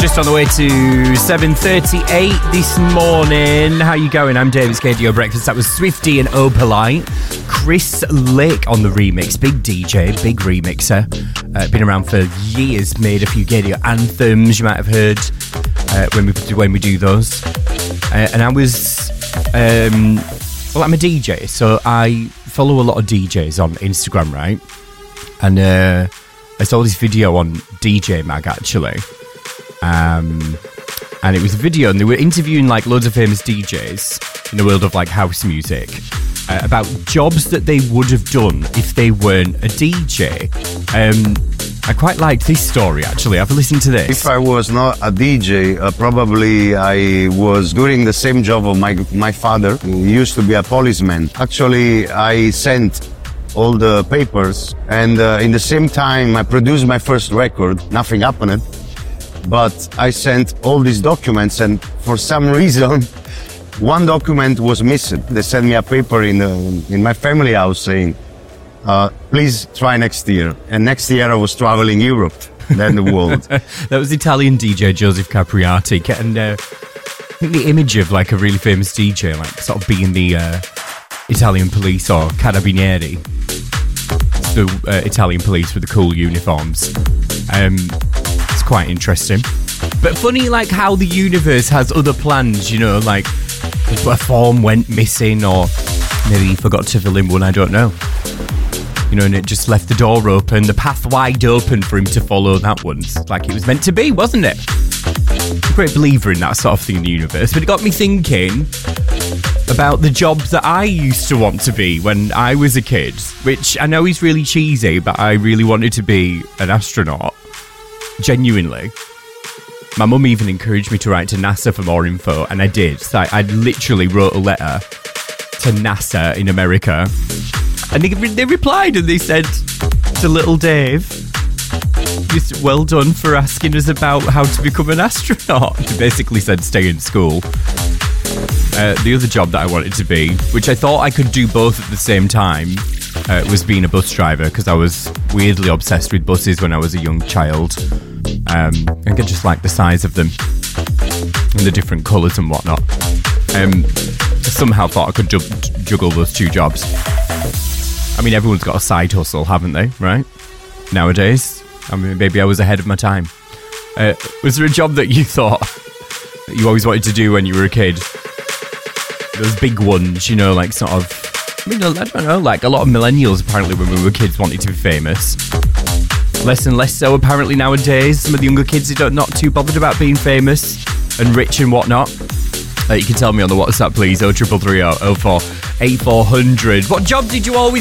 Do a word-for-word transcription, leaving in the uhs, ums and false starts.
Just on the way to seven thirty-eight this morning. How you going? I'm David Scadio Breakfast. That was Swifty and Opalite. Chris Lake on the remix. Big D J, big remixer. Uh, been around for years. Made a few Gadio anthems you might have heard uh, when we when we do those. Uh, and I was, um, well, I'm a D J, so I follow a lot of D Js on Instagram, right? And uh, I saw this video on D J Mag actually. Um, and it was a video, and they were interviewing like loads of famous D Js in the world of like house music uh, about jobs that they would have done if they weren't a D J. Um, I quite liked this story actually. Have a listen to this. If I was not a D J, uh, probably I was doing the same job of my my father, who used to be a policeman. Actually, I sent all the papers, and uh, in the same time I produced my first record. Nothing happened. But I sent all these documents, and for some reason, one document was missing. They sent me a paper in the, in my family house saying, uh, please try next year. And next year I was traveling Europe, then the world. That was Italian D J Joseph Capriati, getting uh, I think the image of like a really famous D J, like sort of being the uh, Italian police or carabinieri. The uh, Italian police with the cool uniforms. Um... Quite interesting, but funny like how the universe has other plans, you know, like if a form went missing or maybe he forgot to fill in one, I don't know, you know, and it just left the door open, the path wide open for him to follow that one, like it was meant to be, wasn't it? I'm a great believer in that sort of thing in the universe, but it got me thinking about the jobs that I used to want to be when I was a kid, which I know is really cheesy, but I really wanted to be an astronaut. Genuinely. My mum even encouraged me to write to NASA for more info, and I did. So I, I literally wrote a letter to NASA in America, and they, they replied and they said to little Dave, just well done for asking us about how to become an astronaut. They basically said stay in school. Uh, the other job that I wanted to be, which I thought I could do both at the same time, uh, was being a bus driver, because I was weirdly obsessed with buses when I was a young child. Um, I could just like the size of them and the different colours and whatnot. Um, somehow thought I could ju- juggle those two jobs. I mean, everyone's got a side hustle, haven't they? Right? Nowadays. I mean, maybe I was ahead of my time. Uh, was there a job that you thought that you always wanted to do when you were a kid? Those big ones, you know, like sort of, I mean, I don't know, like a lot of millennials apparently when we were kids wanted to be famous. Less and less so apparently nowadays. Some of the younger kids are not too bothered about being famous and rich and whatnot. Uh, you can tell me on the WhatsApp please, oh three three three oh oh four eight four hundred. What job did you always